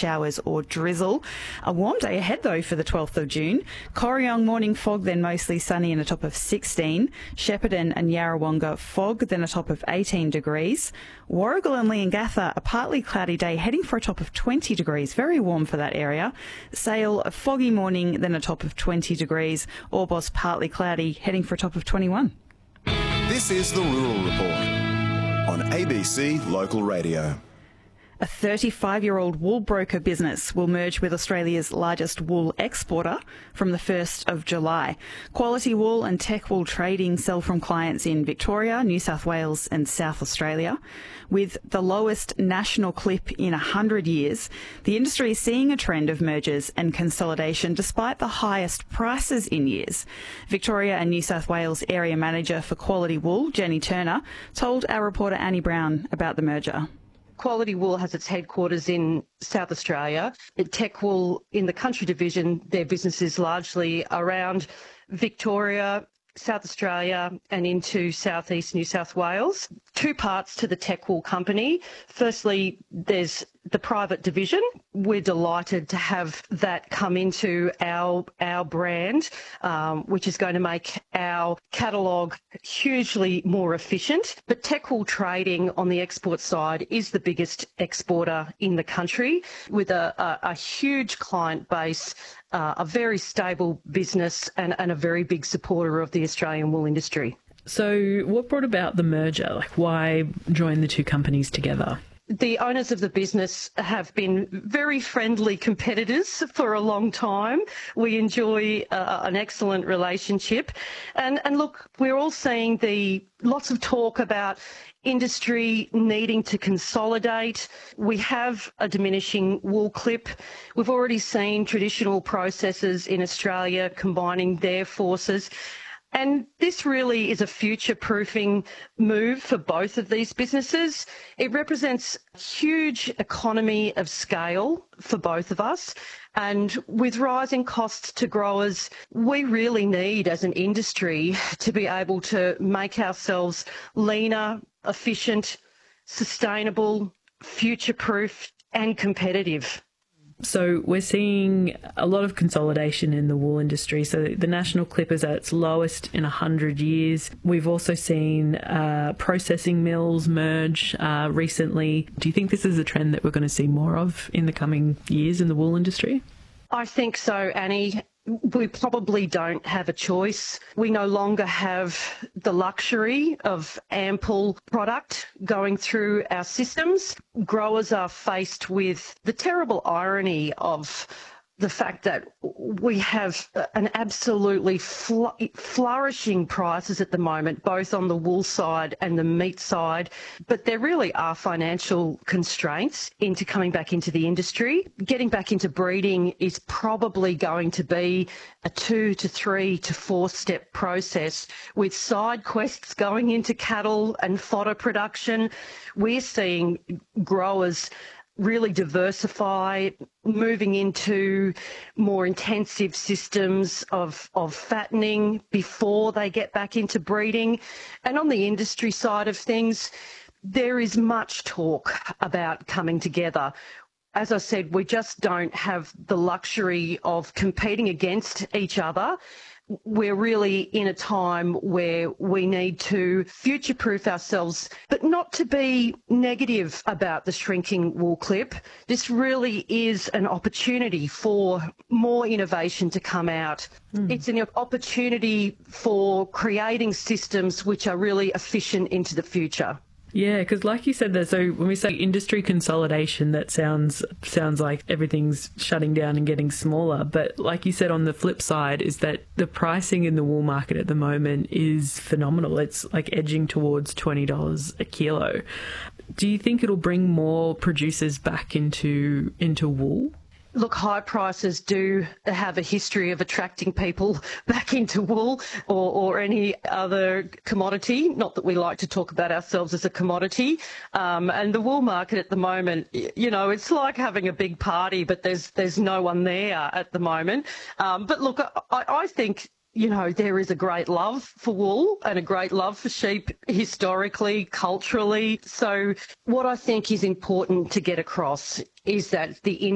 showers or drizzle. A warm day ahead though for the 12th of June. Corryong morning fog, then mostly sunny and a top of 16. Shepparton and Yarrawonga fog, then a top of 18 degrees. Warrigal and Leongatha a partly cloudy day, heading for a top of 20 degrees. Very warm for that area. Sale a foggy morning, then a top of 20 degrees. Orbost partly cloudy, heading for a top of 21. This is the Rural Report on ABC Local Radio. A 35-year-old wool broker business will merge with Australia's largest wool exporter from the 1st of July. Quality Wool and Tech Wool Trading sell from clients in Victoria, New South Wales and South Australia. With the lowest national clip in 100 years, the industry is seeing a trend of mergers and consolidation despite the highest prices in years. Victoria and New South Wales Area Manager for Quality Wool, Jenny Turner, told our reporter Annie Brown about the merger. Quality Wool has its headquarters in South Australia. At Tech Wool in the country division, their business is largely around Victoria, South Australia and into southeast New South Wales. Two parts to the Tech Wool company. Firstly, there's the private division. We're delighted to have that come into our brand, which is going to make our catalogue hugely more efficient. But Tech Wool Trading on the export side is the biggest exporter in the country with a huge client base, a very stable business and a very big supporter of the Australian wool industry. So what brought about the merger? Like, why join the two companies together? The owners of the business have been very friendly competitors for a long time. We enjoy an excellent relationship. And look, we're all seeing lots of talk about industry needing to consolidate. We have a diminishing wool clip. We've already seen traditional processors in Australia combining their forces. And this really is a future-proofing move for both of these businesses. It represents a huge economy of scale for both of us. And with rising costs to growers, we really need as an industry to be able to make ourselves leaner, efficient, sustainable, future-proof and competitive. So we're seeing a lot of consolidation in the wool industry. So the national clip is at its lowest in 100 years. We've also seen processing mills merge recently. Do you think this is a trend that we're going to see more of in the coming years in the wool industry? I think so, Annie. We probably don't have a choice. We no longer have the luxury of ample product going through our systems. Growers are faced with the terrible irony of the fact that we have an absolutely flourishing prices at the moment, both on the wool side and the meat side, but there really are financial constraints into coming back into the industry. Getting back into breeding is probably going to be a 2 to 3 to 4 step process with side quests going into cattle and fodder production. We're seeing growers really diversify, moving into more intensive systems of fattening before they get back into breeding. And on the industry side of things, there is much talk about coming together. As I said, we just don't have the luxury of competing against each other. We're really in a time where we need to future-proof ourselves, but not to be negative about the shrinking wool clip. This really is an opportunity for more innovation to come out. It's an opportunity for creating systems which are really efficient into the future. Yeah, because like you said there, so when we say industry consolidation, that sounds like everything's shutting down and getting smaller. But like you said, on the flip side is that the pricing in the wool market at the moment is phenomenal. It's like edging towards $20 a kilo. Do you think it'll bring more producers back into wool? Look, high prices do have a history of attracting people back into wool or any other commodity. Not that we like to talk about ourselves as a commodity. And the wool market at the moment, you know, it's like having a big party, but there's no one there at the moment. But look, I think, you know, there is a great love for wool and a great love for sheep historically, culturally. So what I think is important to get across is that the